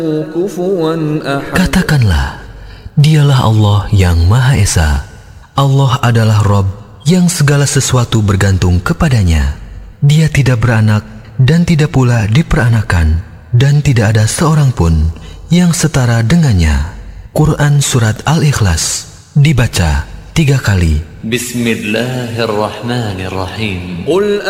كفوا أحد. Katakanlah, dialah Allah yang Maha Esa. Allah adalah Rabb yang segala sesuatu bergantung kepadanya. Dia tidak beranak dan tidak pula diperanakan, dan tidak ada seorang pun yang setara dengannya. Quran Surat Al-Ikhlas dibaca 3 kali. Bismillahirrahmanirrahim. قل